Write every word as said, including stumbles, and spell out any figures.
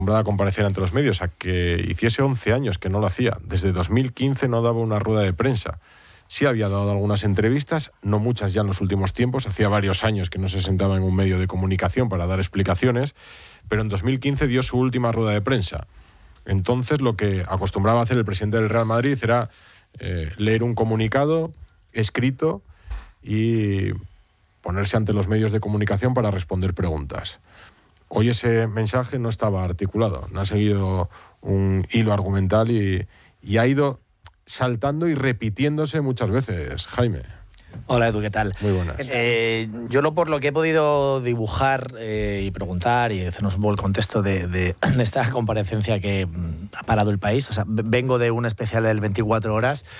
a comparecer ante los medios, a que hiciese once años que no lo hacía. Desde dos mil quince no daba una rueda de prensa. Sí había dado algunas entrevistas, no muchas ya en los últimos tiempos. Hacía varios años que no se sentaba en un medio de comunicación para dar explicaciones, pero en dos mil quince dio su última rueda de prensa. Entonces lo que acostumbraba a hacer el presidente del Real Madrid era eh, leer un comunicado escrito y ponerse ante los medios de comunicación para responder preguntas. Hoy ese mensaje no estaba articulado, no ha seguido un hilo argumental y, y ha ido saltando y repitiéndose muchas veces, Jaime. Hola Edu, ¿qué tal? Muy buenas. Eh, yo lo, por lo que he podido dibujar eh, y preguntar y hacernos un poco el contexto de, de, de esta comparecencia que ha parado el país, o sea, vengo de un especial del veinticuatro horas